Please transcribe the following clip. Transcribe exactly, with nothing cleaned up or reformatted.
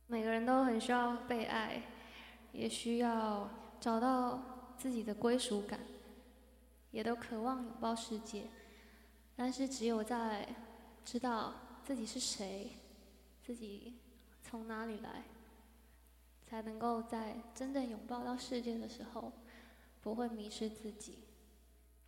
每个人都很需要被爱，也需要找到自己的归属感，也都渴望拥抱世界。但是只有在知道自己是谁，自己从哪里来，才能够在真正拥抱到世界的时候，不会迷失自己。